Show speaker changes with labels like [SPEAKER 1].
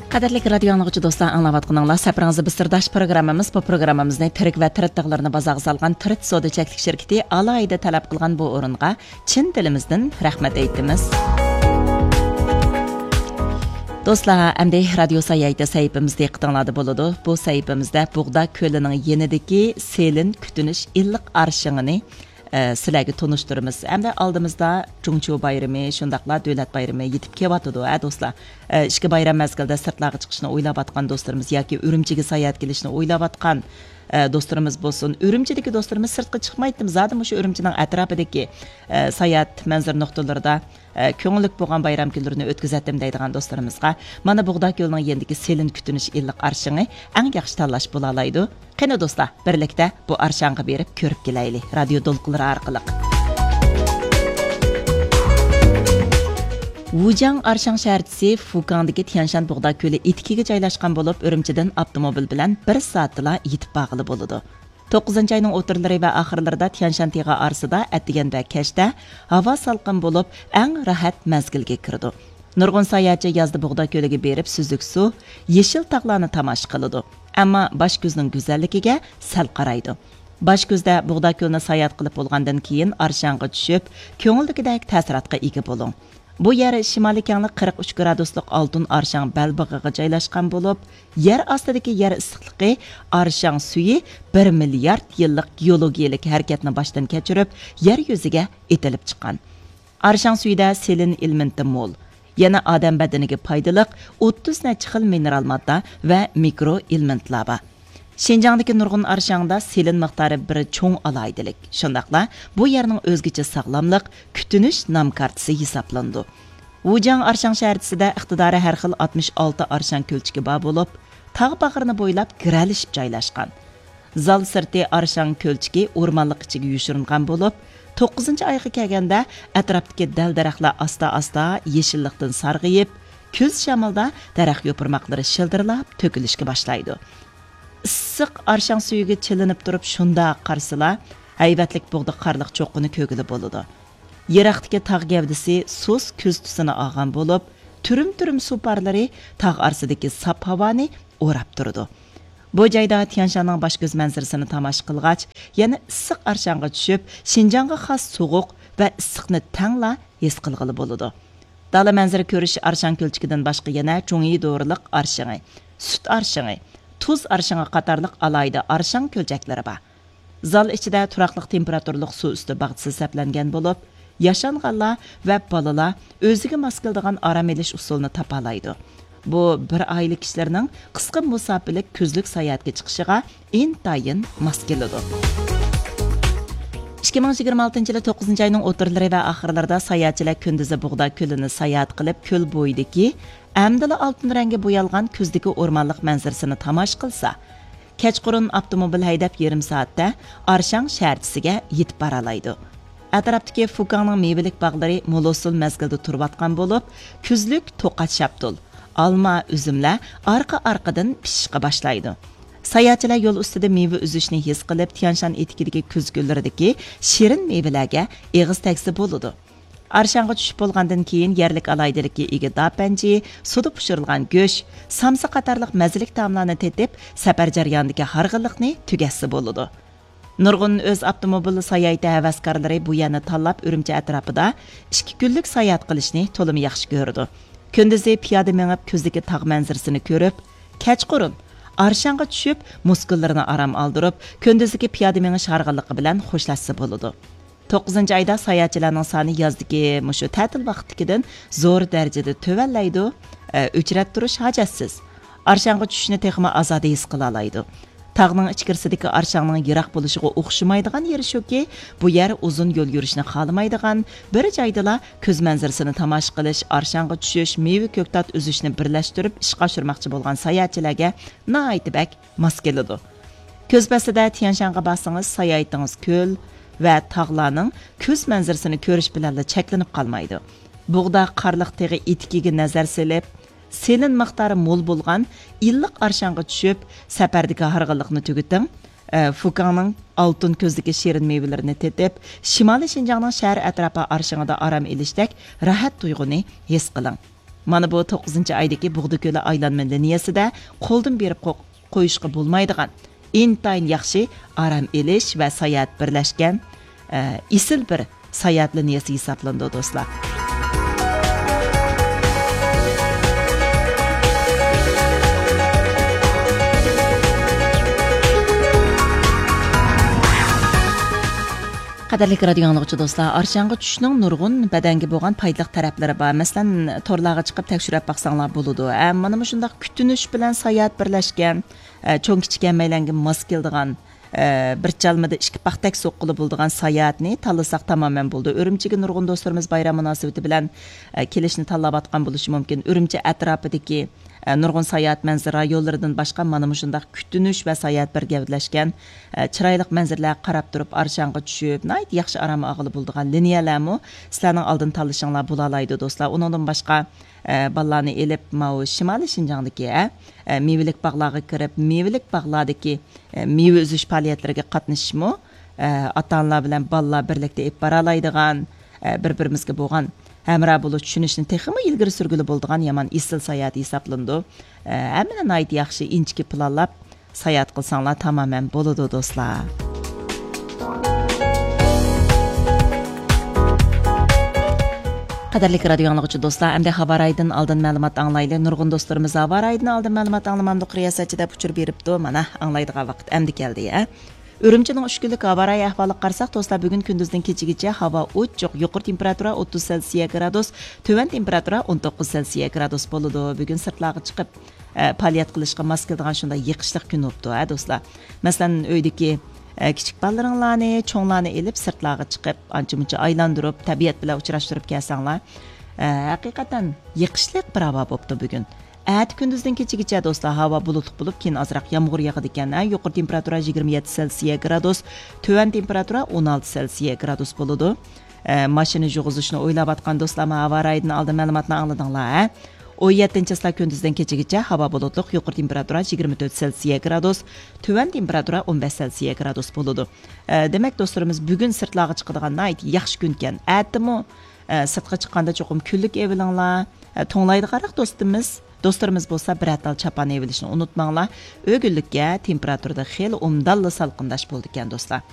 [SPEAKER 1] Qadarlik radio anlıqçı dostlar anlavatqınыңlar səpirіңizə bir sırdaş programımız. Bu programımızı Tirik və Tirit dağlarını bazağı salğan Tirit Soda Çəklik şirketi alayda tələb qılğan bu orunğa Çin dilimizdən rəhmət eytdimiz. Dostlar, əmdə radio sayayda səhifimizdə iqtinladı boludu. Bu səhifimizdə Buğda Kölünün yenidiki selin kütünüş illik arşığını sizlarga tunuşturimiz. Hamda aldımızda Cungchu bayrami, şundaqla Dövlət bayrami yetib kelyapti, do'stlar. İşki bayram mezgilida sirtlarga chiqishni o'ylab atgan do'stlarimiz yoki Urumchiga sayohat qilishni o'ylab atgan do'stlarimiz bo'lsin. Urumchidagi do'stlarimiz sirtga chiqmaydi. Zadim o'sha Urumchining atrofidagi sayohat manzar nuqtalarida ko'ngillik bo'lgan bayram kunlarini o'tkazatdim deydigan do'stlarimizga mana Buğda Kölüning yendiki selin kütünüş illik arşını eng yaxshi tanlash bo'la oladi. Qani do'stlar, birlikda bu arşanga berib ko'rib kelaylik radio to'lqinlari orqali. Wujang Arshang shaharchisi Fukangdagi Tianshan Buğda Kölü etkiga joylashgan bo'lib, Urumchidan avtomobil bilan 1 soatda yetib bag'ili bo'ladi. 9 ayning o'tirlari va oxirlarida Tianshan Tiga orasida atdiganda kashda havo salqin bo'lib, eng rahat mezgilga kirdi. Nurg'un sayohatchi yozda Buğda Kölüga berib suzuk suv, yeshil tog'larni tomosha qiladi. Ammo Boshko'zning go'zalligiga sal qaraydi. Boshko'zda Buğda Kölüni sayohat qilib bo'lgandan keyin arshanga tushib, ko'ngildagidek ta'sirotga ega bo'ling. Bu yer shimoliy kenglik 43 graduslik oltin arshang balbig'iga joylashgan bo'lib, yer ostidagi yer issiqligi arshang suyi 1 milliard yillik geologiyalik harakatni boshdan kechirib, yer yuziga etilib chiqqan. Arshang suyida selin ilmenti mo'l. Yana odam badaniga foydali 30 xil mineral modda va mikro elementlar bor. Şinjangdagi nurg'un arshangda selin miqdori bir cho'ng alaydilik. Shundaqla bu yerning o'zgacha sog'lomlik kutinish nom kartasi hisoblandi. Wujang arshang shaharchisida iqtidori har xil 66 arshang ko'lchigi bor bo'lib, tog' bag'rini bo'ylab giralishib joylashgan. Zal sirti arshang ko'lchigi o'rmonlik ichiga yushiringan bo'lib, 9-oyga kelganda atrofdagi dal-daraxtlar asta-asta yeshillikdan sarg'ayib, kuz shamolda daraxt yo'pirmoqlari shildirlab to'kilishga boshlaydi. Issiq arshang suyiga chilinib turib shunda qarsila hayvatlik Buğda qarliq cho'qqini ko'gili bo'ladi. Yiroqdagi tog' gavdisi sus kuz tusini olgan bo'lib, turum-turum suv parlari tog' orsidagi sap havoni o'rab turdi. Bu joyda Tianshanning Boshko'z manzarasini tomosha qilgach, yana issiq arshanga tushib, Xinjiangga xos sovuq va issiqni tangla his qilg'ili bo'ladi. Dala manzara ko'rish arshang ko'lchigidan boshqa yana cho'ngi do'rliq arshangi, sut arshangi, tuz arshangi qatorliq alayda arshang ko'lchaklari bor. Zal ichida turaqliq temperaturlik suv usti bag'chisi saplangan bo'lib, yashanganlar va bolalar o'ziga mos keladigan orom olish usulini topalaydi. Bu bir oylik kishilarning qisqa musofirlik kuzlik sayohatga chiqishiga intayin mos keladi. 2026-yil 9-oyning o'tirlari va oxirlarida sayohatchilar kunduzi Buğda Kölüni sayohat qilib, ko'l bo'yidagi amdila oltin rangga bo'yalgan kuzdagi o'rmonlik manzarasini tomosha qilsa, kechqurun avtomobil haydab yarim soatda Arshang shaharchisiga yetib boralaydi. Atrofdagi Fukangning mevalik bog'lari molosul mezgilda turib bo'lib, kuzlik to'qat shaptul, alma, uzumlar orqa-orqadan pishishga boshlaydi. Sayohatchilar yo'l ustida meva uzishni his qilib, Tianshan etikidagi kuz kunlaridagi shirin mevalarga eg'iz tagsi bo'ladi. Arshanga tushib bo'lgandan keyin yerlik alaydilikka ega dapanji, suvda pishirilgan go'sht, samsa qatorliq mazalik taomlarni tetib, safar jarayonidagi harg'inlikni tugasi bo'ladi. Nurg'un o'z avtomobili sayohati havaskorlari bu yerni tanlab Urumchi atrofida 2 kunlik sayohat qilishni to'liq yaxshi ko'rdi. Kunduzi piyoda mengib ko'zdagi tog' manzarasini ko'rib, kechqurun arshanga tushib, muskullarini aram oldirib, kunduzgi piyoda mengish harg'inligi bilan xo'shlashsa bo'ladi. 9-oyda sayohatchilarning soni yozdagi mushu ta'til vaqtidan zo'r darajada tuvallaydi, o'chirib turish hojatsiz. Arshanga tushishni texma azodi his qila oladi. Tog'ning ichkarisidagi arshangning yiroq bo'lishiga o'xshamaydigan yeri shuki, bu yer uzun yo'l yurishni xohlamaydigan, bir joydala ko'z manzarasini tomosha qilish, arshanga tushish, meva ko'ktat uzishni birlashtirib ishga oshirmoqchi bo'lgan sayohatchilarga noaytibak mos keladi. Ko'z basida Tianshanga borsangiz, sayohatingiz ko'l va tog'larning ko'z manzarasini ko'rish bilan cheklanib qolmaydi. Buğda qarliq teg'i etikiga nazar selib, selin miqdori mo'l bo'lgan illiq arshanga tushib, safardagi harg'inlikni tugating. Fukangning oltin ko'zdagi shirin mevalarini tetib, Shimoliy Xinjiangning shahar atrofi arshangida orom elishdek rahat tuyg'uni his qiling. Mana bu 9-oydagi Bug'da ko'li aylanma liniyasida qo'ldan berib qo'yishga bo'lmaydigan, intayin yaxshi aram elish va sayohat birlashgan isil bir sayohat liniyasi hisoblandi do'stlar. Qadarli radio anlıqçı dostlar, arşanğa tushishning nurg'un badanga bo'lgan foydali taraflari bor. Masalan, torlarga chiqib tekshirib baqsanglar bo'ladi. Mana shundaq kutinish bilan sayohat birlashgan, cho'ng kichik hammalarga mos keladigan bir chalmada ikki paxtak so'qqili bo'ladigan sayohatni tanlasak tamamen bo'ldi. Urumchiga nurg'un do'stlarimiz bayram munosabati bilan kelishni tanlab atgan bo'lishi mumkin. Urumchi atrofidagi nurg'un sayohat manzara yo'llaridan boshqa mana shundaq kutinish va sayohat birgavlashgan chiroyli manzaralarga qarab turib arshonga tushib, nayt yaxshi aram og'ili bo'ladigan liniyalarmi sizlarning oldin tanlashinglar bo'la oladi do'stlar. Undan boshqa bolalarni elib mau Shimoliy Shinjongdagi mevelik bog'larga kirib, mevelik bog'lardagi meva uzish faoliyatlariga qatnashishmi ota-onalar bilan bolalar birlikda ep bora oladigan, bir-birimizga bo'lgan hamra bo'lib tushunishni texmi ilgari surguli bo'ladigan yaman isil sayohat hisoblandi. Hamma nayt yaxshi inchki planlab sayohat qilsanglar tamamen bo'ladi do'stlar. Qadarli radio anlıqçı dostlar, hamda xabar aydın oldin ma'lumot anglayli. Nurg'un do'stlarimiz xabar aydin oldin ma'lumot anglamandiq riyosatchida puchur beribdi. Mana anglaydigan vaqt endi keldi ya. Urumchining 3 kunlik havo ahvoliga qarasak, do'stlar, bugun kunduzdan kechigacha havo o'chiq, yuqori temperatura 30 Selsiya gradus, tuvan temperatura 19 Selsiya gradus bo'ladi. Bugun sirtlarga chiqib faoliyat qilishga mos keladigan shunday yiqishliq kun o'tdi, do'stlar. Masalan, uydagi kichik bolalarni, cho'nglarni elib sirtlarga chiqib, ancha-muncha aylantirib, tabiat bilan uchrashtirib kelsanglar, haqiqatan yiqishliq bir havo bo'ldi bugun. Kunduzdan kechigacha do'stlar havo bulutli bo'lib, keyin ozroq yomg'ir yog'adi ekan. Yuqori temperatura 27 Selsiya gradus, tuvan temperatura 16 Selsiya gradus bo'ladi. Mashina yug'izishni o'ylab atgan do'stlar, havo rayidini oldin ma'lumotni angladinglar. 17-slar kunduzdan kechigacha havo bulutli, yuqori temperatura 24 Selsiya gradus, tuvan temperatura 15 Selsiya gradus bo'ladi. Demak do'stlarimiz, bugun sirtlarga chiqadigan nayt yaxshi kun ekan. Atimi sirtga chiqqanda cho'qim kunlik evilinglar, to'nglaydi qaraq do'stlarimiz bo'lsa bir atal chapan evilishni unutmanglar. O'g'illikka temperaturada xel umdalli salqindash bo'ldi ekan do'stlar.